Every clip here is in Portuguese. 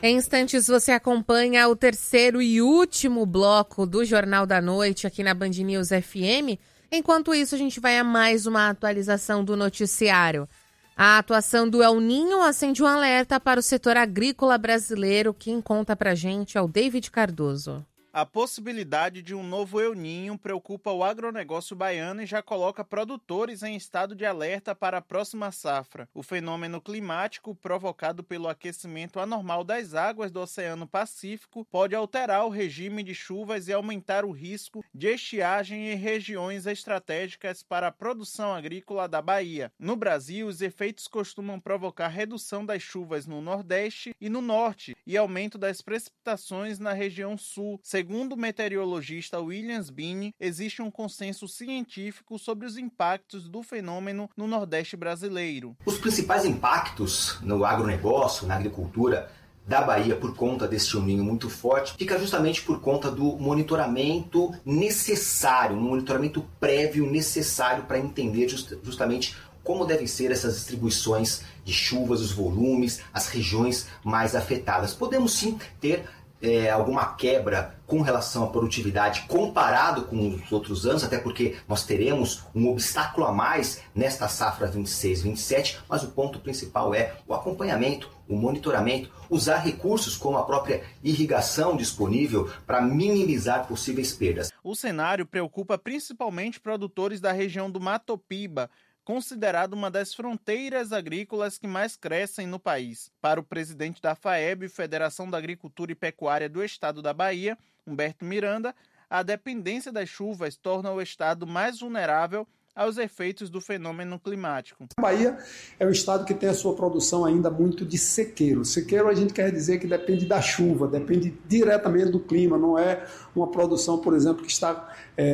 Em instantes você acompanha o terceiro e último bloco do Jornal da Noite aqui na Band News FM. Enquanto isso, a gente vai a mais uma atualização do noticiário. A atuação do El Niño acende um alerta para o setor agrícola brasileiro. Quem conta pra gente é o David Cardoso. A possibilidade de um novo El Niño preocupa o agronegócio baiano e já coloca produtores em estado de alerta para a próxima safra. O fenômeno climático provocado pelo aquecimento anormal das águas do Oceano Pacífico pode alterar o regime de chuvas e aumentar o risco de estiagem em regiões estratégicas para a produção agrícola da Bahia. No Brasil, os efeitos costumam provocar redução das chuvas no Nordeste e no Norte e aumento das precipitações na região Sul. Segundo o meteorologista William Sbini, existe um consenso científico sobre os impactos do fenômeno no Nordeste brasileiro. Os principais impactos no agronegócio, na agricultura da Bahia por conta deste El Niño muito forte, fica justamente por conta do monitoramento necessário, um monitoramento prévio necessário para entender justamente como devem ser essas distribuições de chuvas, os volumes, as regiões mais afetadas. Podemos sim ter alguma quebra com relação à produtividade comparado com os outros anos, até porque nós teremos um obstáculo a mais nesta safra 26-27, mas o ponto principal é o acompanhamento, o monitoramento, usar recursos como a própria irrigação disponível para minimizar possíveis perdas. O cenário preocupa principalmente produtores da região do Mato Piba, considerado uma das fronteiras agrícolas que mais crescem no país. Para o presidente da FAEB, Federação da Agricultura e Pecuária do Estado da Bahia, Humberto Miranda, a dependência das chuvas torna o estado mais vulnerável aos efeitos do fenômeno climático. A Bahia é um estado que tem a sua produção ainda muito de sequeiro. Sequeiro a gente quer dizer que depende da chuva, depende diretamente do clima, não é uma produção, por exemplo, que está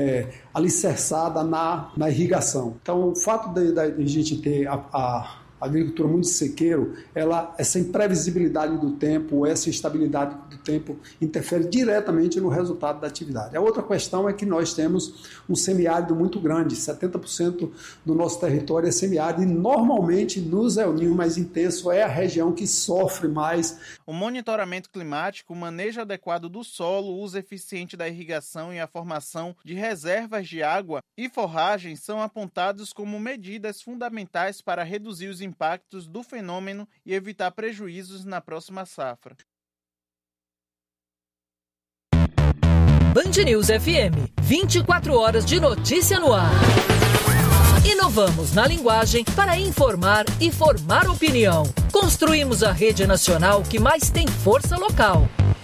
alicerçada na irrigação. Então, o fato de a gente ter a agricultura muito sequeiro, essa imprevisibilidade do tempo, essa instabilidade do tempo interfere diretamente no resultado da atividade. A outra questão é que nós temos um semiárido muito grande, 70% do nosso território é semiárido e normalmente nos El Niño mais intenso é a região que sofre mais. O monitoramento climático, o manejo adequado do solo, o uso eficiente da irrigação e a formação de reservas de água e forragem são apontados como medidas fundamentais para reduzir os impactos do fenômeno e evitar prejuízos na próxima safra. Band News FM, 24 horas de notícia no ar. Inovamos na linguagem para informar e formar opinião. Construímos a rede nacional que mais tem força local.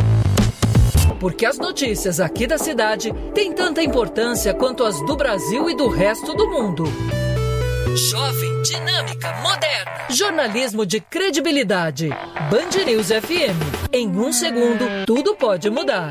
Porque as notícias aqui da cidade têm tanta importância quanto as do Brasil e do resto do mundo. Jovem, dinâmica, moderna. Jornalismo de credibilidade. Band News FM. Em 1 segundo, tudo pode mudar.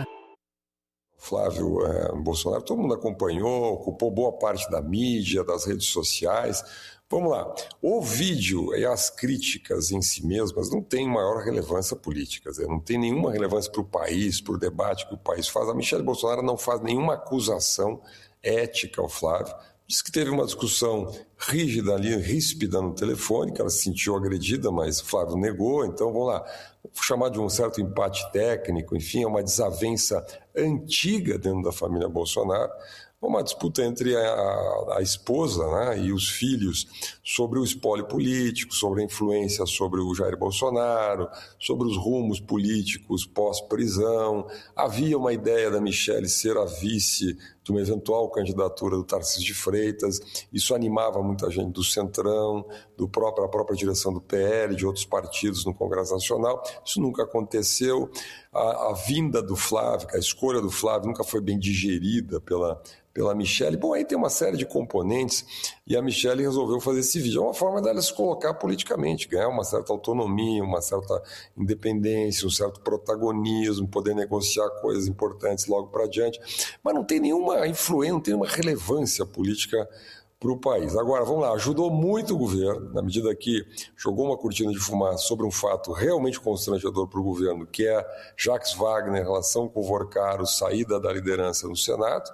Flávio Bolsonaro, todo mundo acompanhou, ocupou boa parte da mídia, das redes sociais. Vamos lá. O vídeo e as críticas em si mesmas não têm maior relevância política, não tem nenhuma relevância para o país, para o debate que o país faz. A Michelle Bolsonaro não faz nenhuma acusação ética ao Flávio. Diz que teve uma discussão rígida ali, ríspida no telefone, que ela se sentiu agredida, mas o Flávio negou. Então, vamos lá, vou chamar de um certo empate técnico, enfim, é uma desavença antiga dentro da família Bolsonaro. Uma disputa entre a esposa, né, e os filhos sobre o espólio político, sobre a influência sobre o Jair Bolsonaro, sobre os rumos políticos pós-prisão. Havia uma ideia da Michelle ser a vice de uma eventual candidatura do Tarcísio de Freitas. Isso animava muita gente do Centrão, a própria direção do PL, de outros partidos no Congresso Nacional. Isso nunca aconteceu. A vinda do Flávio, a escolha do Flávio nunca foi bem digerida pela Michelle. Bom, aí tem uma série de componentes e a Michelle resolveu fazer esse vídeo. É uma forma dela se colocar politicamente, ganhar uma certa autonomia, uma certa independência, um certo protagonismo, poder negociar coisas importantes logo para adiante. Mas não tem nenhuma influência, não tem nenhuma relevância política para o país. Agora, vamos lá, ajudou muito o governo, na medida que jogou uma cortina de fumaça sobre um fato realmente constrangedor para o governo, que é Jacques Wagner, relação com o Vorcaro, saída da liderança no Senado.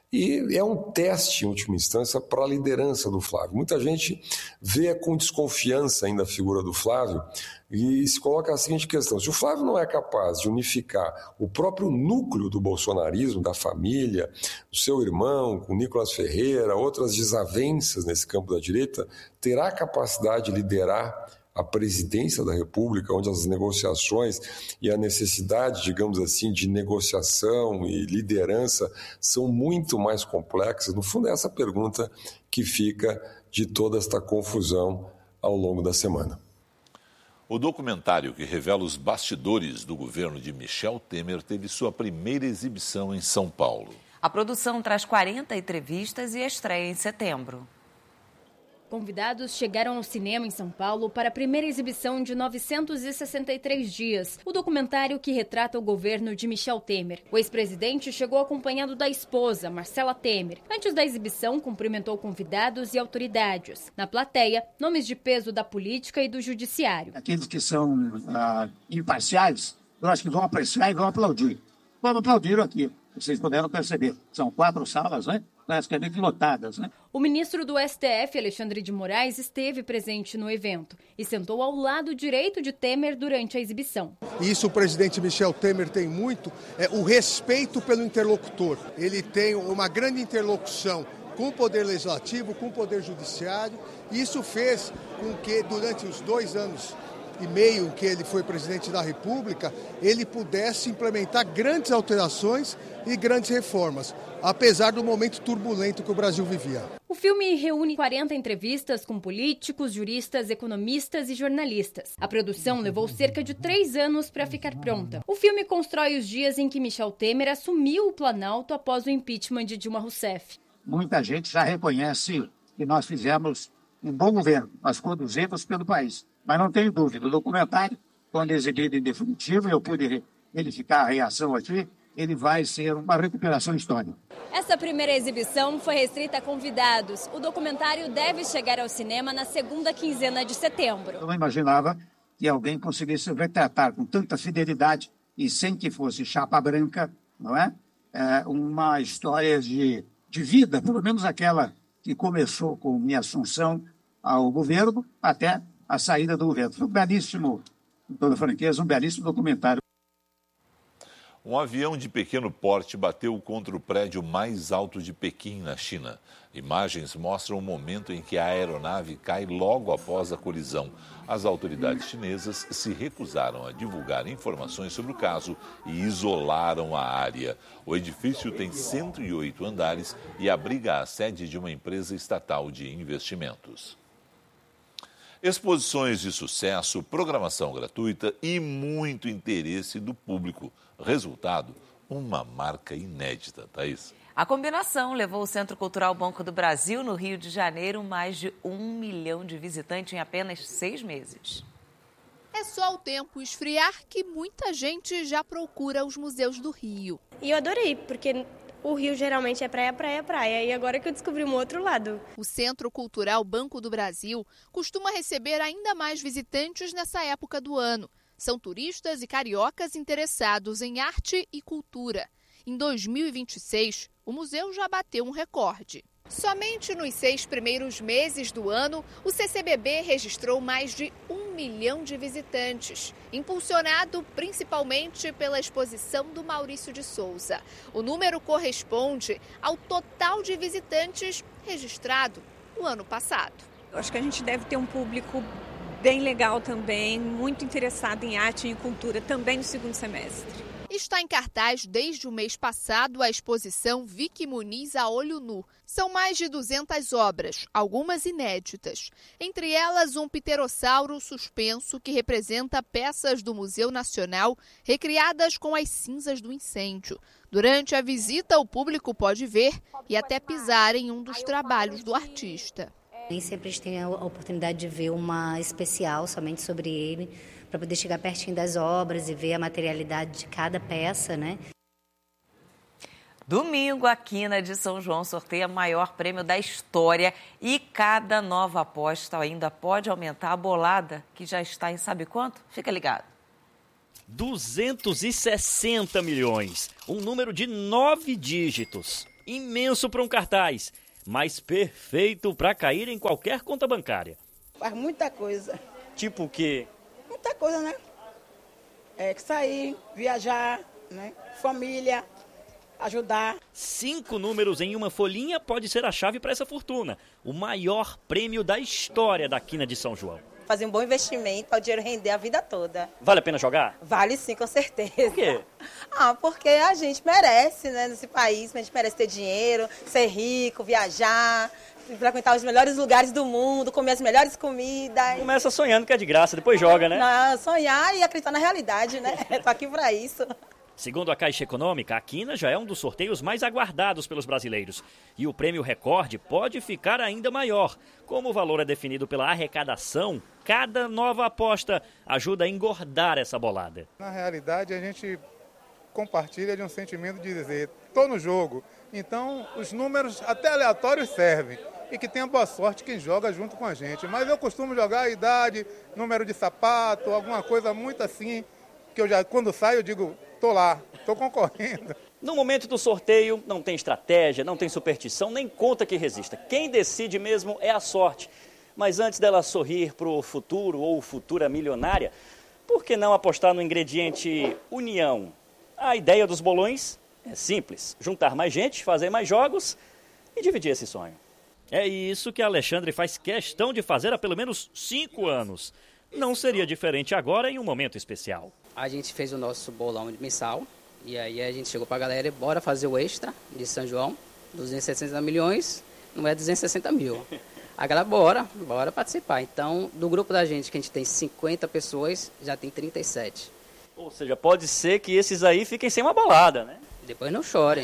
E é um teste, em última instância, para a liderança do Flávio. Muita gente vê com desconfiança ainda a figura do Flávio e se coloca a seguinte questão: se o Flávio não é capaz de unificar o próprio núcleo do bolsonarismo, da família, do seu irmão, com Nicolas Ferreira, outras desavenças nesse campo da direita, terá a capacidade de liderar a presidência da República, onde as negociações e a necessidade, digamos assim, de negociação e liderança são muito mais complexas? No fundo, é essa pergunta que fica de toda esta confusão ao longo da semana. O documentário que revela os bastidores do governo de Michel Temer teve sua primeira exibição em São Paulo. A produção traz 40 entrevistas e estreia em setembro. Convidados chegaram ao cinema em São Paulo para a primeira exibição de 963 dias, o documentário que retrata o governo de Michel Temer. O ex-presidente chegou acompanhado da esposa, Marcela Temer. Antes da exibição, cumprimentou convidados e autoridades. Na plateia, nomes de peso da política e do judiciário. Aqueles que são imparciais, eu acho que vão apreciar e vão aplaudir. Vamos aplaudir aqui, vocês puderam perceber. São 4 salas, né? Praticamente lotadas, né? O ministro do STF, Alexandre de Moraes, esteve presente no evento e sentou ao lado direito de Temer durante a exibição. Isso o presidente Michel Temer tem muito, o respeito pelo interlocutor. Ele tem uma grande interlocução com o Poder Legislativo, com o Poder Judiciário. Isso fez com que, durante os 2 anos e meio que ele foi presidente da República, ele pudesse implementar grandes alterações e grandes reformas, apesar do momento turbulento que o Brasil vivia. O filme reúne 40 entrevistas com políticos, juristas, economistas e jornalistas. A produção levou cerca de 3 anos para ficar pronta. O filme constrói os dias em que Michel Temer assumiu o Planalto após o impeachment de Dilma Rousseff. Muita gente já reconhece que nós fizemos um bom governo, nós conduzimos pelo país. Mas não tenho dúvida, o documentário, quando exibido em definitivo, eu pude verificar a reação aqui, ele vai ser uma recuperação histórica. Essa primeira exibição foi restrita a convidados. O documentário deve chegar ao cinema na segunda quinzena de setembro. Eu não imaginava que alguém conseguisse retratar com tanta fidelidade e sem que fosse chapa branca, não é? Uma história de vida, pelo menos aquela que começou com minha assunção ao governo até a saída do governo. Foi um belíssimo, com toda franqueza, um belíssimo documentário. Um avião de pequeno porte bateu contra o prédio mais alto de Pequim, na China. Imagens mostram o momento em que a aeronave cai logo após a colisão. As autoridades chinesas se recusaram a divulgar informações sobre o caso e isolaram a área. O edifício tem 108 andares e abriga a sede de uma empresa estatal de investimentos. Exposições de sucesso, programação gratuita e muito interesse do público. Resultado, uma marca inédita, Thaís. A combinação levou o Centro Cultural Banco do Brasil, no Rio de Janeiro, mais de 1 milhão de visitantes em apenas 6 meses. É só o tempo esfriar que muita gente já procura os museus do Rio. E eu adorei, porque o Rio geralmente é praia, praia, praia. E agora que eu descobri um outro lado. O Centro Cultural Banco do Brasil costuma receber ainda mais visitantes nessa época do ano. São turistas e cariocas interessados em arte e cultura. Em 2026, o museu já bateu um recorde. Somente nos 6 primeiros meses do ano, o CCBB registrou mais de 1 milhão de visitantes, impulsionado principalmente pela exposição do Maurício de Souza. O número corresponde ao total de visitantes registrado no ano passado. Eu acho que a gente deve ter um público bem legal também, muito interessado em arte e em cultura também no segundo semestre. Está em cartaz desde o mês passado a exposição Vicky Muniz a Olho Nu. São mais de 200 obras, algumas inéditas. Entre elas, um pterossauro suspenso que representa peças do Museu Nacional recriadas com as cinzas do incêndio. Durante a visita, o público pode ver e até pisar em um dos trabalhos do artista. Nem sempre a gente tem a oportunidade de ver uma especial somente sobre ele, para poder chegar pertinho das obras e ver a materialidade de cada peça, né? Domingo, a Quina de São João sorteia o maior prêmio da história e cada nova aposta ainda pode aumentar a bolada, que já está em sabe quanto? Fica ligado. 260 milhões, um número de 9 dígitos. imenso para um cartaz, mas perfeito para cair em qualquer conta bancária. Faz muita coisa. Tipo o quê? Muita coisa, né? Sair, viajar, né? Família, ajudar. 5 números em uma folhinha pode ser a chave para essa fortuna. O maior prêmio da história da Quina de São João. Fazer um bom investimento para o dinheiro render a vida toda. Vale a pena jogar? Vale sim, com certeza. Por quê? Porque a gente merece, né, nesse país, a gente merece ter dinheiro, ser rico, viajar, frequentar os melhores lugares do mundo, comer as melhores comidas. Começa sonhando que é de graça, depois joga, né? Não, sonhar e acreditar na realidade, né? Tô aqui para isso. Segundo a Caixa Econômica, a Quina já é um dos sorteios mais aguardados pelos brasileiros. E o prêmio recorde pode ficar ainda maior. Como o valor é definido pela arrecadação, cada nova aposta ajuda a engordar essa bolada. Na realidade, a gente compartilha de um sentimento de dizer, estou no jogo. Então, os números até aleatórios servem. E que tenha boa sorte quem joga junto com a gente. Mas eu costumo jogar a idade, número de sapato, alguma coisa muito assim, que eu já, quando saio, eu digo... Tô lá, tô concorrendo. No momento do sorteio, não tem estratégia, não tem superstição, nem conta que resista. Quem decide mesmo é a sorte. Mas antes dela sorrir pro futuro ou futura milionária, por que não apostar no ingrediente união? A ideia dos bolões é simples. Juntar mais gente, fazer mais jogos e dividir esse sonho. É isso que a Alexandre faz questão de fazer há pelo menos 5 anos. Não seria diferente agora em um momento especial. A gente fez o nosso bolão mensal e aí a gente chegou pra galera e bora fazer o extra de São João, 260 milhões, não é 260 mil. A galera, bora participar. Então, do grupo da gente, que a gente tem 50 pessoas, já tem 37. Ou seja, pode ser que esses aí fiquem sem uma bolada, né? Depois não chorem.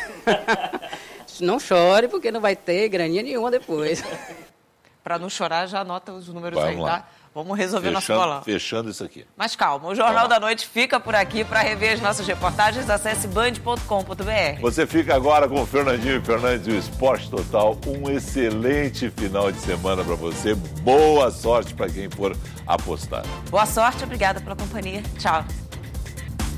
Não chore, porque não vai ter graninha nenhuma depois. Para não chorar, já anota os números Vamos aí, lá. tá? Vamos resolver o nosso bolão. Fechando isso aqui. Mas calma, o Jornal da Noite fica por aqui. Para rever as nossas reportagens, acesse band.com.br. Você fica agora com o Fernandinho Fernandes e o Esporte Total. Um excelente final de semana para você. Boa sorte para quem for apostar. Boa sorte, obrigada pela companhia. Tchau.